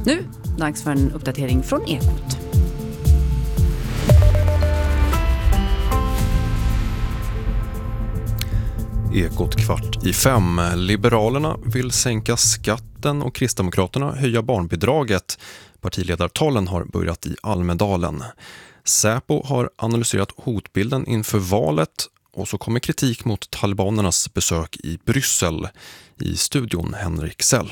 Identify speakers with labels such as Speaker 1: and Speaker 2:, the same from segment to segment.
Speaker 1: Nu, dags för en uppdatering från Ekot.
Speaker 2: Ekot 4:45. Liberalerna vill sänka skatten och Kristdemokraterna höja barnbidraget. Partiledartalen har börjat i Almedalen. Säpo har analyserat hotbilden inför valet och så kommer kritik mot talibanernas besök i Bryssel. I studion Henrik Sell.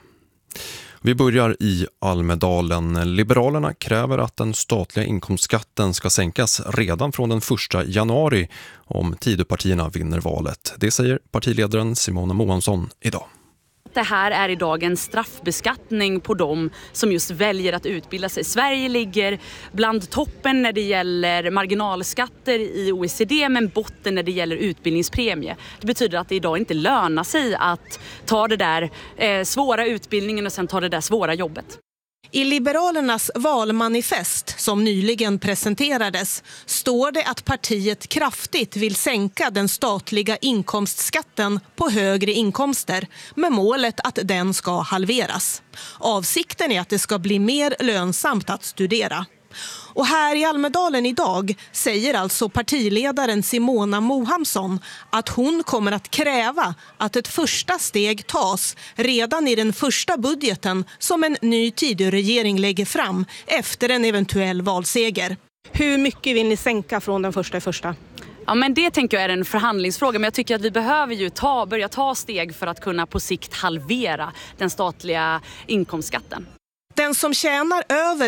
Speaker 2: Vi börjar i Almedalen. Liberalerna kräver att den statliga inkomstskatten ska sänkas redan från den 1 januari om Tidöpartierna vinner valet. Det säger partiledaren Simona Mohansson idag.
Speaker 3: Det här är idag en straffbeskattning på dem som just väljer att utbilda sig. Sverige ligger bland toppen när det gäller marginalskatter i OECD, men botten när det gäller utbildningspremie. Det betyder att det idag inte lönar sig att ta det där svåra utbildningen och sen ta det där svåra jobbet.
Speaker 4: I Liberalernas valmanifest som nyligen presenterades står det att partiet kraftigt vill sänka den statliga inkomstskatten på högre inkomster med målet att den ska halveras. Avsikten är att det ska bli mer lönsamt att studera. Och här i Almedalen idag säger alltså partiledaren Simona Mohansson att hon kommer att kräva att ett första steg tas redan i den första budgeten som en ny Tidöregering lägger fram efter en eventuell valseger. Hur mycket vill ni sänka från den första?
Speaker 3: Ja, men det tänker jag är en förhandlingsfråga, men jag tycker att vi behöver ju börja ta steg för att kunna på sikt halvera den statliga inkomstskatten.
Speaker 4: Den som tjänar över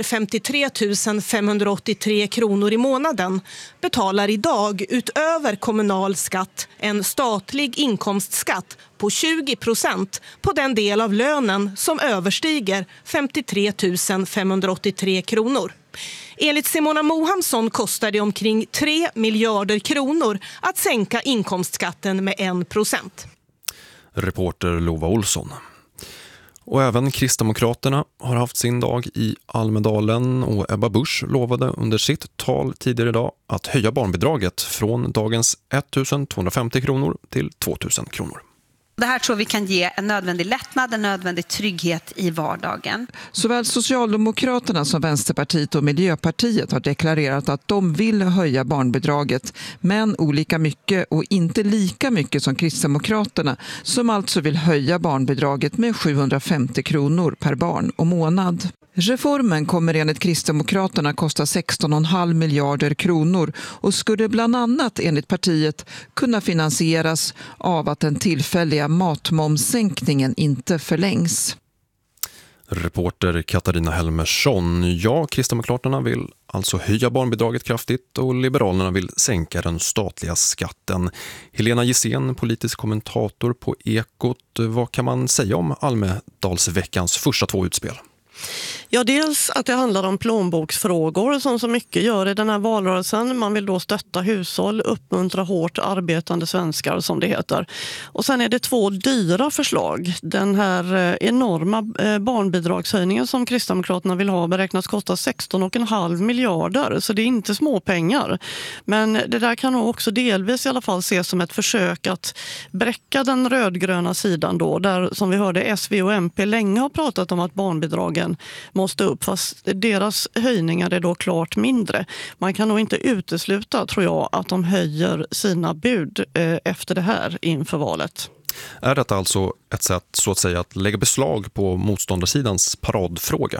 Speaker 4: 53 583 kronor i månaden betalar idag utöver kommunal skatt en statlig inkomstskatt på 20% på den del av lönen som överstiger 53 583 kronor. Enligt Simona Mohansson kostar det omkring 3 miljarder kronor att sänka inkomstskatten med 1%.
Speaker 2: Reporter Lova Olsson. Och även Kristdemokraterna har haft sin dag i Almedalen och Ebba Busch lovade under sitt tal tidigare idag att höja barnbidraget från dagens 1 250 kronor till 2 000 kronor.
Speaker 5: Det här tror vi kan ge en nödvändig lättnad, en nödvändig trygghet i vardagen.
Speaker 6: Såväl Socialdemokraterna som Vänsterpartiet och Miljöpartiet har deklarerat att de vill höja barnbidraget, men olika mycket och inte lika mycket som Kristdemokraterna, som alltså vill höja barnbidraget med 750 kronor per barn och månad. Reformen kommer enligt Kristdemokraterna kosta 16,5 miljarder kronor och skulle bland annat enligt partiet kunna finansieras av att den tillfälliga matmomssänkningen inte förlängs.
Speaker 2: Reporter Katarina Helmersson. Ja, Kristdemokraterna vill alltså höja barnbidraget kraftigt och Liberalerna vill sänka den statliga skatten. Helena Gissén, politisk kommentator på Ekot. Vad kan man säga om Almedalsveckans första 2 utspel?
Speaker 7: Ja, dels att det handlar om plånboksfrågor som så mycket gör i den här valrörelsen. Man vill då stötta hushåll, uppmuntra hårt arbetande svenskar som det heter. Och sen är det 2 dyra förslag. Den här enorma barnbidragshöjningen som Kristdemokraterna vill ha beräknas kosta 16,5 miljarder. Så det är inte små pengar. Men det där kan nog också delvis i alla fall ses som ett försök att bräcka den rödgröna sidan då. Där som vi hörde SV och MP länge har pratat om att barnbidragen måste upp, fast deras höjningar är då klart mindre. Man kan nog inte utesluta, tror jag, att de höjer sina bud efter det här inför valet.
Speaker 2: Är detta alltså ett sätt så att säga att lägga beslag på motståndarsidans paradfråga?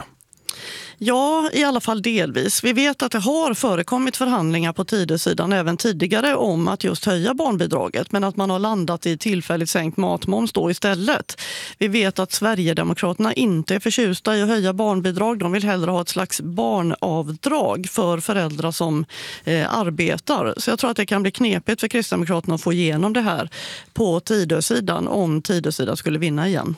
Speaker 7: Ja, i alla fall delvis. Vi vet att det har förekommit förhandlingar på Tidösidan även tidigare om att just höja barnbidraget, men att man har landat i tillfälligt sänkt matmoms då istället. Vi vet att Sverigedemokraterna inte är förtjusta i att höja barnbidrag. De vill hellre ha ett slags barnavdrag för föräldrar som arbetar. Så jag tror att det kan bli knepigt för Kristdemokraterna att få igenom det här på Tidösidan om Tidösidan skulle vinna igen.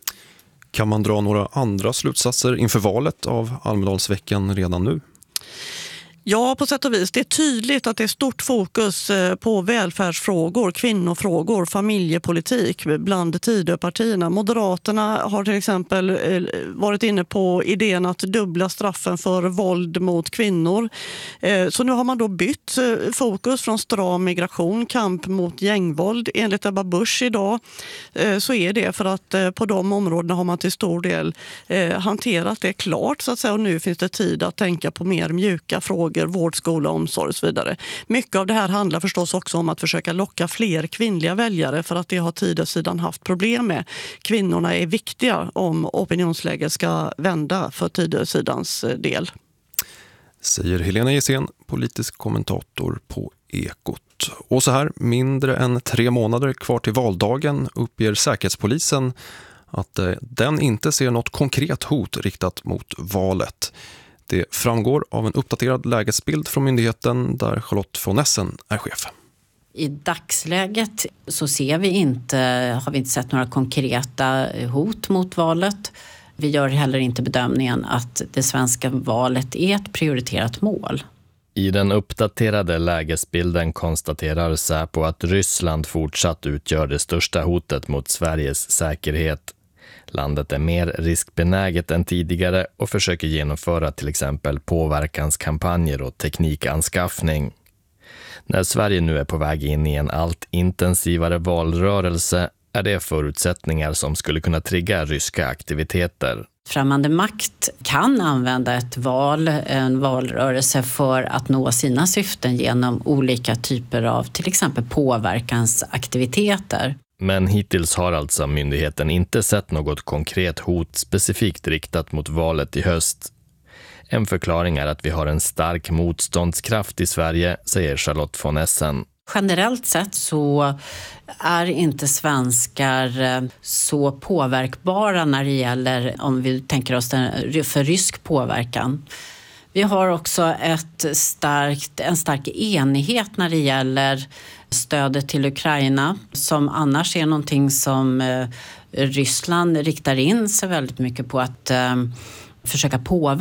Speaker 2: Kan man dra några andra slutsatser inför valet av Almedalsveckan redan nu?
Speaker 7: Ja, på sätt och vis. Det är tydligt att det är stort fokus på välfärdsfrågor, kvinnofrågor, familjepolitik bland Tidöpartierna. Moderaterna har till exempel varit inne på idén att dubbla straffen för våld mot kvinnor. Så nu har man då bytt fokus från stram migration, kamp mot gängvåld. Enligt Ebba Busch idag så är det för att på de områdena har man till stor del hanterat det klart så att säga, och nu finns det tid att tänka på mer mjuka frågor, vård, skola, omsorg och så vidare. Mycket av det här handlar förstås också om att försöka locka fler kvinnliga väljare för att det har Tidösidan haft problem med. Kvinnorna är viktiga om opinionsläget ska vända för Tidösidans del.
Speaker 2: Säger Helena Gissén, politisk kommentator på Ekot. Och så här, mindre än 3 månader kvar till valdagen uppger Säkerhetspolisen att den inte ser något konkret hot riktat mot valet. Det framgår av en uppdaterad lägesbild från myndigheten där Charlotte von Essen är chef.
Speaker 8: I dagsläget så har vi inte sett några konkreta hot mot valet. Vi gör heller inte bedömningen att det svenska valet är ett prioriterat mål.
Speaker 9: I den uppdaterade lägesbilden konstaterar Säpo att Ryssland fortsatt utgör det största hotet mot Sveriges säkerhet. Landet är mer riskbenäget än tidigare och försöker genomföra till exempel påverkanskampanjer och teknikanskaffning. När Sverige nu är på väg in i en allt intensivare valrörelse är det förutsättningar som skulle kunna trigga ryska aktiviteter.
Speaker 8: Främmande makt kan använda en valrörelse för att nå sina syften genom olika typer av till exempel påverkansaktiviteter.
Speaker 9: Men hittills har alltså myndigheten inte sett något konkret hot specifikt riktat mot valet i höst. En förklaring är att vi har en stark motståndskraft i Sverige, säger Charlotte von Essen.
Speaker 8: Generellt sett så är inte svenskar så påverkbara när det gäller, om vi tänker oss för rysk påverkan. Vi har också en stark enighet när det gäller stödet till Ukraina, som annars är någonting som Ryssland riktar in sig väldigt mycket på att försöka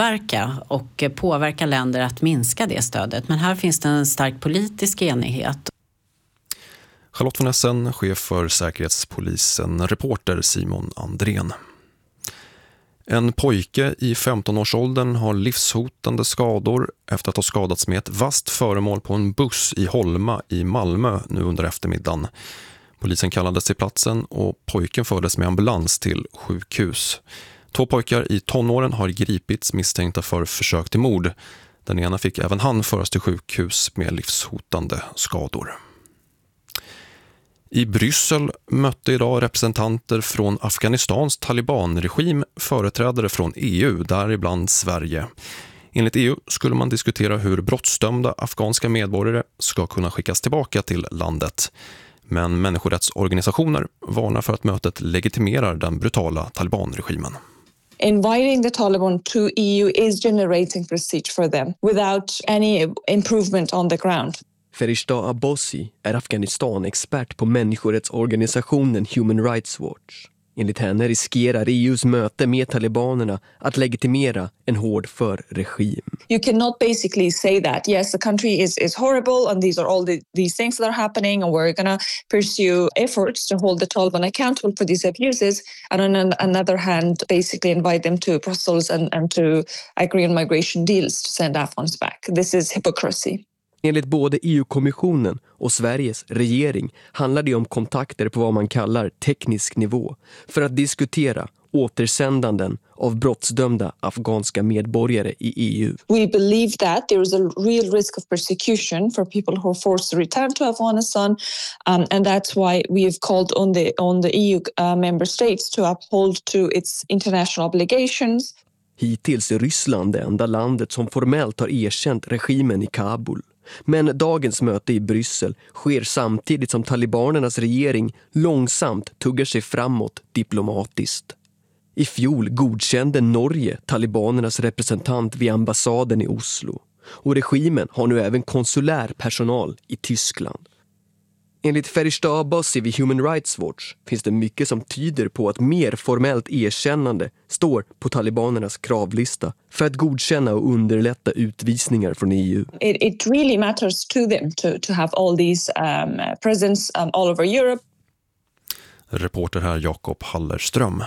Speaker 8: påverka länder att minska det stödet. Men här finns det en stark politisk enighet.
Speaker 2: Charlotte von Essen, chef för Säkerhetspolisen, reporter Simon Andrén. En pojke i 15-årsåldern har livshotande skador efter att ha skadats med ett vasst föremål på en buss i Holma i Malmö nu under eftermiddagen. Polisen kallades till platsen och pojken fördes med ambulans till sjukhus. 2 pojkar i tonåren har gripits misstänkta för försök till mord. Den ena fick även han föras till sjukhus med livshotande skador. I Bryssel mötte idag representanter från Afghanistans talibanregim företrädare från EU, däribland Sverige. Enligt EU skulle man diskutera hur brottsdömda afghanska medborgare ska kunna skickas tillbaka till landet. Men människorättsorganisationer varnar för att mötet legitimerar den brutala talibanregimen.
Speaker 10: Inviting the Taliban to EU is generating prestige for them without any improvement on the ground.
Speaker 11: Ferishtah Abbasi är Afghanistan-expert på människorättsorganisationen Human Rights Watch. Enligt henne riskerar EUs möte med talibanerna att legitimera en hård regim.
Speaker 10: You cannot basically say that, yes, the country is horrible and these are all these things that are happening and we're going to pursue efforts to hold the Taliban accountable for these abuses, and on another hand basically invite them to Brussels and to agree on migration deals to send Afghans back. This is hypocrisy.
Speaker 11: Enligt både EU-kommissionen och Sveriges regering handlar det om kontakter på vad man kallar teknisk nivå för att diskutera återsändanden av brottsdömda afghanska medborgare i EU.
Speaker 10: We believe that there is a real risk of persecution for people who are forced to return to Afghanistan, and that's why we have called on the EU member states to uphold to its international obligations.
Speaker 11: Hittills är Ryssland det enda landet som formellt har erkänt regimen i Kabul. Men dagens möte i Bryssel sker samtidigt som talibanernas regering långsamt tuggar sig framåt diplomatiskt. I fjol godkände Norge talibanernas representant vid ambassaden i Oslo. Och regimen har nu även konsulär personal i Tyskland. Enligt Ferishtah Abbasi vid Human Rights Watch finns det mycket som tyder på att mer formellt erkännande står på talibanernas kravlista för att godkänna och underlätta utvisningar från EU.
Speaker 10: It really matters to them to have all these presence all over Europe. Reporter
Speaker 2: här Jakob Hallerström.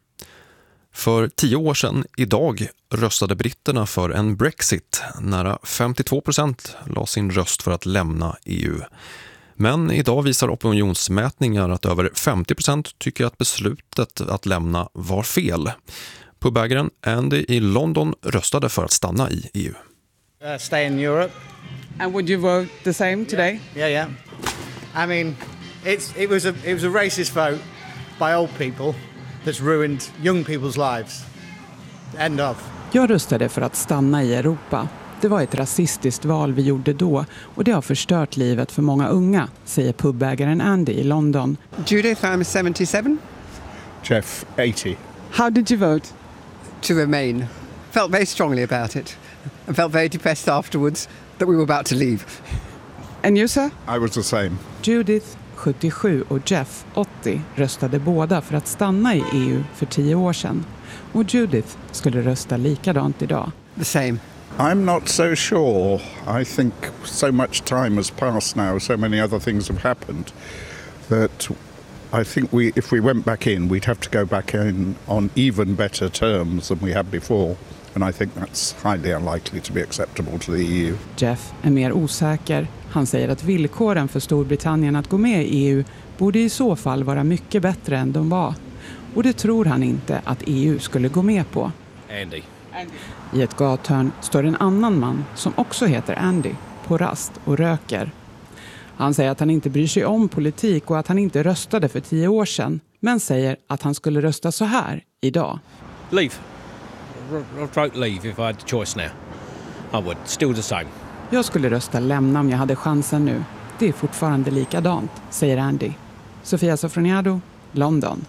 Speaker 2: För 10 år sedan idag röstade britterna för en Brexit. Nära 52% la sin röst för att lämna EU. Men idag visar opinionsmätningar att över 50% tycker att beslutet att lämna var fel. Pubägaren Andy i London röstade för att stanna i EU.
Speaker 12: Stay in Europe.
Speaker 13: And would you vote the same today?
Speaker 12: Yeah. I mean, it was a racist vote by old people that's ruined young people's lives. End of.
Speaker 13: Jag röstade för att stanna i Europa. Det var ett rasistiskt val vi gjorde då och det har förstört livet för många unga, säger pubägaren Andy i London.
Speaker 14: Judith, I'm 77.
Speaker 15: Jeff, 80.
Speaker 13: How did you vote?
Speaker 14: To remain. Felt very strongly about it. And felt very depressed afterwards that we were about to leave.
Speaker 13: And you, sir?
Speaker 15: I was the same.
Speaker 13: Judith, 77 och Jeff, 80, röstade båda för att stanna i EU för 10 år sedan. Och Judith skulle rösta likadant idag.
Speaker 14: The same.
Speaker 15: I'm not so sure. I think so much time has passed now, so many other things have happened, that I think if we went back in, we'd have to go back in on even better terms than we had before. And I think that's highly unlikely to be acceptable to the EU.
Speaker 13: Jeff är mer osäker. Han säger att villkoren för Storbritannien att gå med i EU borde i så fall vara mycket bättre än de var. Och det tror han inte att EU skulle gå med på.
Speaker 16: Andy.
Speaker 13: I ett gathörn står en annan man som också heter Andy på rast och röker. Han säger att han inte bryr sig om politik och att han inte röstade för 10 år sedan. Men säger att han skulle rösta så här idag.
Speaker 16: Leave. I'd vote leave if I had the choice now. I would. Still the same.
Speaker 13: Jag skulle rösta lämna om jag hade chansen nu. Det är fortfarande likadant, säger Andy. Sofia Sofroniado, London.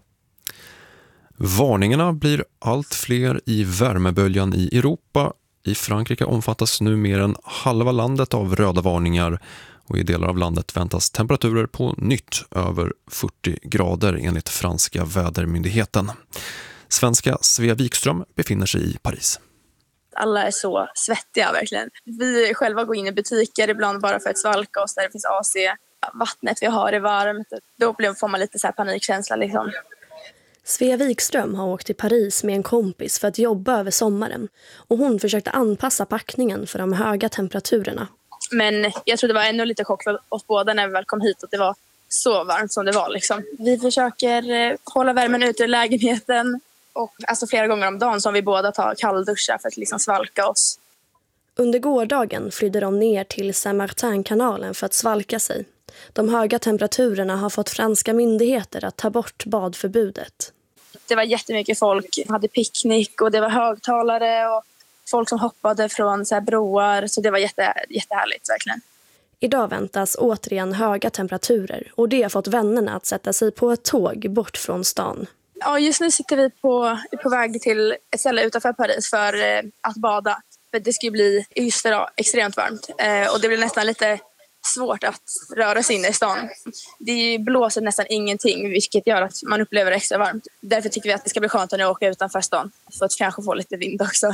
Speaker 2: Varningarna blir allt fler i värmeböljan i Europa. I Frankrike omfattas nu mer än halva landet av röda varningar och i delar av landet väntas temperaturer på nytt över 40 grader enligt franska vädermyndigheten. Svenska Svea Wikström befinner sig i Paris.
Speaker 17: Alla är så svettiga verkligen. Vi själva går in i butiker ibland bara för att svalka oss där det finns AC. Vattnet vi har är varmt. Då får man lite så här panikkänsla liksom.
Speaker 18: Svea Wikström har åkt till Paris med en kompis för att jobba över sommaren. Och hon försökte anpassa packningen för de höga temperaturerna.
Speaker 17: Men jag tror det var ännu lite chock för oss båda när vi väl kom hit att det var så varmt som det var liksom. Vi försöker hålla värmen ute i lägenheten. Och alltså flera gånger om dagen som vi båda tar kallduschar för att liksom svalka oss.
Speaker 18: Under gårdagen flydde de ner till Saint-Martin-kanalen för att svalka sig. De höga temperaturerna har fått franska myndigheter att ta bort badförbudet.
Speaker 17: Det var jättemycket folk, hade picknick och det var högtalare och folk som hoppade från så här broar. Så det var jättehärligt verkligen.
Speaker 18: Idag väntas återigen höga temperaturer och det har fått vännerna att sätta sig på ett tåg bort från stan.
Speaker 17: Ja, just nu sitter vi på väg till ett ställe utanför Paris för att bada. För det ska bli just idag extremt varmt och det blir nästan lite svårt att röra sig in i stan. Det blåser nästan ingenting vilket gör att man upplever det extra varmt. Därför tycker vi att det ska bli skönt att åka utanför stan för att kanske få lite vind också.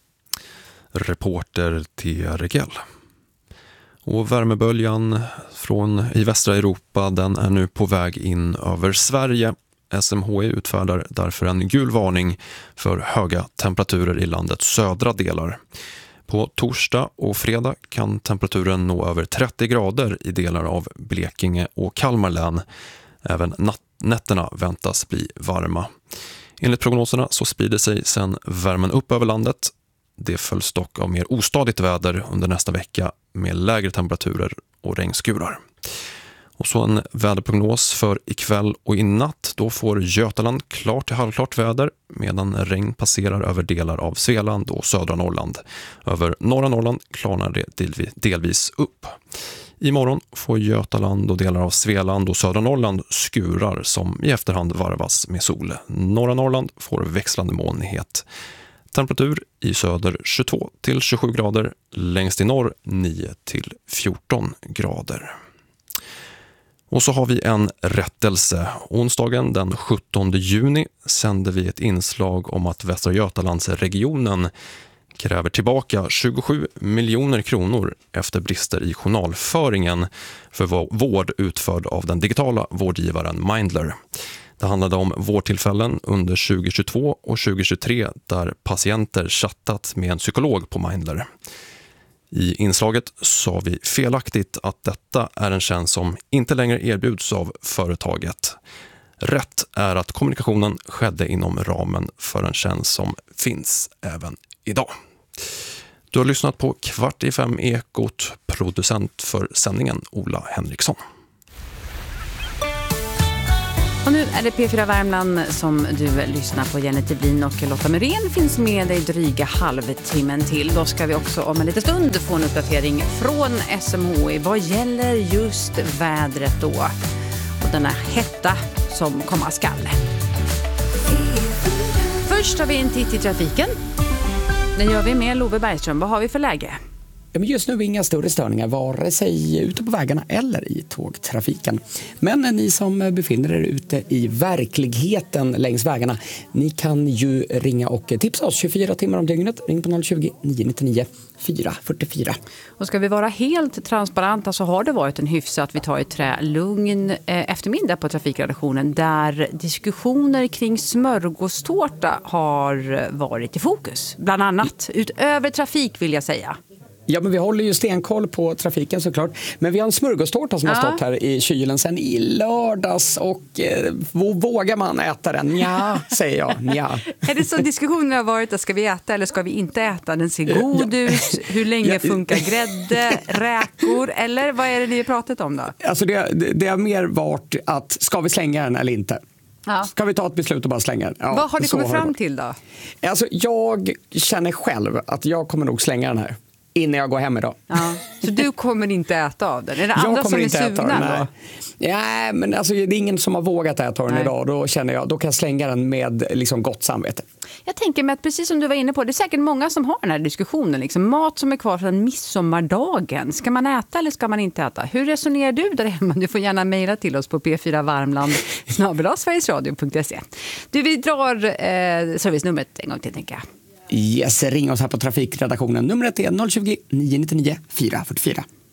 Speaker 2: Reporter Thea Regell. Och värmeböljan i västra Europa den är nu på väg in över Sverige. SMHI utfärdar därför en gul varning för höga temperaturer i landets södra delar. På torsdag och fredag kan temperaturen nå över 30 grader i delar av Blekinge och Kalmar län. Även nätterna väntas bli varma. Enligt prognoserna så sprider sig sedan värmen upp över landet. Det följs dock av mer ostadigt väder under nästa vecka med lägre temperaturer och regnskurar. Och så en väderprognos för ikväll och i natt. Då får Götaland klart till halvklart väder medan regn passerar över delar av Svealand och södra Norrland. Över norra Norrland klarnar det delvis upp. Imorgon får Götaland och delar av Svealand och södra Norrland skurar som i efterhand varvas med sol. Norra Norrland får växlande molnighet. Temperatur i söder 22 till 27 grader, längst i norr 9 till 14 grader. Och så har vi en rättelse. Onsdagen den 17 juni sände vi ett inslag om att Västra Götalandsregionen kräver tillbaka 27 miljoner kronor efter brister i journalföringen för vård utförd av den digitala vårdgivaren Mindler. Det handlade om vårdtillfällen under 2022 och 2023 där patienter chattat med en psykolog på Mindler. I inslaget sa vi felaktigt att detta är en tjänst som inte längre erbjuds av företaget. Rätt är att kommunikationen skedde inom ramen för en tjänst som finns även idag. Du har lyssnat på 4:45 Ekot, producent för sändningen Ola Henriksson.
Speaker 1: Och nu är det P4 Värmland som du lyssnar på. Jenny Tiblin och Lotta Muren finns med dig dryga halvtimmen till. Då ska vi också om en liten stund få en uppdatering från SMHI vad gäller just vädret då. Och denna hetta som komma skall. Först har vi en titt i trafiken. Det gör vi med Love Bergström. Vad har vi för läge?
Speaker 19: Ja, men just nu är inga större störningar vare sig ute på vägarna eller i tågtrafiken. Men ni som befinner er ute i verkligheten längs vägarna, ni kan ju ringa och tipsa oss 24 timmar om dygnet. Ring på 020 999 444.
Speaker 1: Och ska vi vara helt transparenta så har det varit en hyfsat, vi tar ett lugn eftermiddag på trafikredaktionen där diskussioner kring smörgåstårta har varit i fokus. Bland annat utöver trafik vill jag säga.
Speaker 19: Ja, men vi håller ju stenkoll på trafiken såklart. Men vi har en smörgåstårta som har stått här i kylen sedan i lördags och vågar man äta den? Ja, säger jag. Ja.
Speaker 1: Är det så diskussionen har varit, ska vi äta eller ska vi inte äta? Den ser god ut. Hur länge funkar grädde, räkor eller vad är det ni har pratat om då?
Speaker 19: Alltså det har mer varit att ska vi slänga den eller inte? Ja. Ska vi ta ett beslut och bara slänga den? Ja,
Speaker 1: vad har ni kommit fram till då?
Speaker 19: Alltså jag känner själv att jag kommer nog slänga den här innan jag går hem idag.
Speaker 1: Ja. Så du kommer inte äta av den? Är det andra som är sugna då?
Speaker 19: Ja, men alltså, det är ingen som har vågat äta den idag. Då känner jag, då kan jag slänga den med liksom gott samvete.
Speaker 1: Jag tänker mig att precis som du var inne på, det är säkert många som har den här diskussionen. Liksom, mat som är kvar från midsommardagen. Ska man äta eller ska man inte äta? Hur resonerar du där hemma? Du får gärna mejla till oss på p4varmland@sverigesradio.se. Du, vi drar servicenumret en gång till, tänker jag.
Speaker 19: Yes, ring oss här på trafikredaktionen. Numret är 020 999 444.